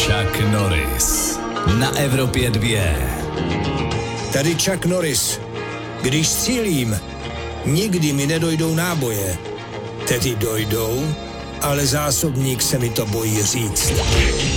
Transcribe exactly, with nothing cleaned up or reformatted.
Chuck Norris na Evropě dva. Tady Chuck Norris. Když střílím, nikdy mi nedojdou náboje. Tedy dojdou, ale zásobník se mi to bojí říct.